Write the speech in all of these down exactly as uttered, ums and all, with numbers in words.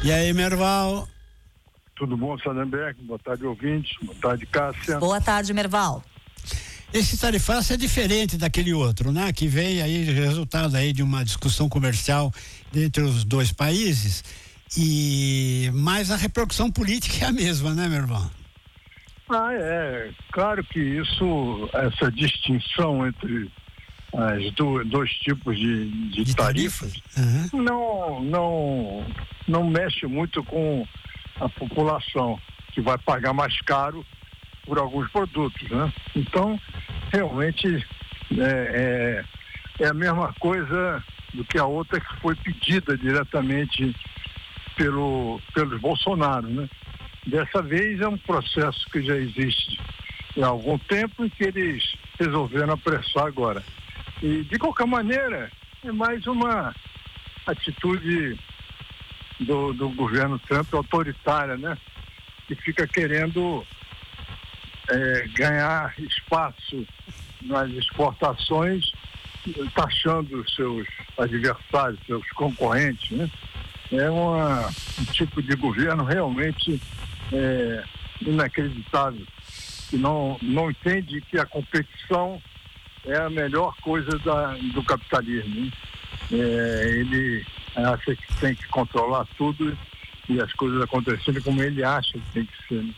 E aí, Merval? Tudo bom, Salemberg? Boa tarde, ouvintes. Boa tarde, Cássia. Boa tarde, Merval. Esse tarifaço é diferente daquele outro, né? Que veio aí, resultado aí de uma discussão comercial entre os dois países, e mas a repercussão política é a mesma, né, Merval? Ah, é. Claro que isso, essa distinção entre as do, dois tipos de, de, de tarifas, tarifas? Uhum. não, não, não mexe muito com a população, que vai pagar mais caro por alguns produtos, né? Então, realmente é, é, é a mesma coisa do que a outra que foi pedida diretamente pelo, pelos Bolsonaro, né? Dessa vez é um processo que já existe há algum tempo e que eles resolveram apressar agora. E, de qualquer maneira, é mais uma atitude do, do governo Trump autoritária, né? Que fica querendo é, ganhar espaço nas exportações, taxando seus adversários, seus concorrentes, né? É uma, um tipo de governo realmente é, inacreditável, que não, não entende que a competição é a melhor coisa da, do capitalismo, né? É, ele acha que tem que controlar tudo e as coisas acontecerem como ele acha que tem que ser, né?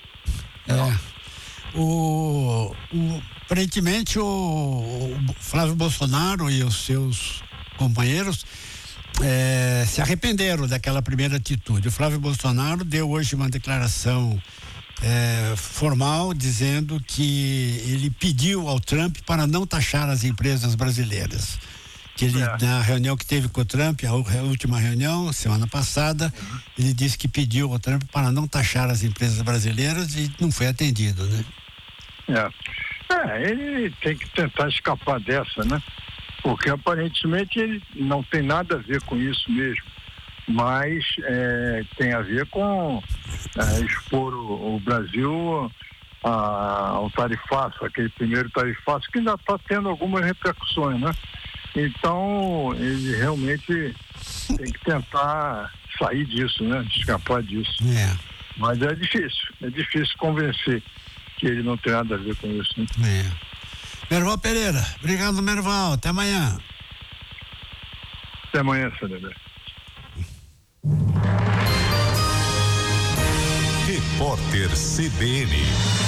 É. O, o, aparentemente o, o Flávio Bolsonaro e os seus companheiros É, se arrependeram daquela primeira atitude. O Flávio Bolsonaro deu hoje uma declaração é, formal dizendo que ele pediu ao Trump para não taxar as empresas brasileiras. Que ele, é. na reunião que teve com o Trump, a, a última reunião, semana passada, uhum. ele disse que pediu ao Trump para não taxar as empresas brasileiras e não foi atendido, né? É, é ele tem que tentar escapar dessa, né? Porque aparentemente ele não tem nada a ver com isso mesmo, mas é, tem a ver com é, expor o, o Brasil a, ao tarifaço, aquele primeiro tarifaço que ainda está tendo algumas repercussões, né? Então ele realmente tem que tentar sair disso, né? Escapar disso. É. Mas é difícil, é difícil convencer que ele não tem nada a ver com isso, né? É. Merval Pereira, obrigado, Merval, até amanhã. Até amanhã, Salemberg. Repórter C B N.